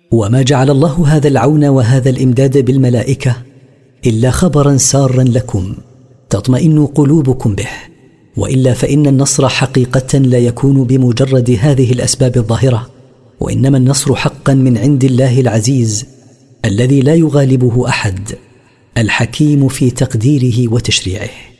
وما جعل الله هذا العون وهذا الإمداد بالملائكة إلا خبرا سارا لكم تطمئن قلوبكم به، وإلا فإن النصر حقيقة لا يكون بمجرد هذه الأسباب الظاهرة، وإنما النصر حقا من عند الله العزيز الذي لا يغالبه أحد، الحكيم في تقديره وتشريعه.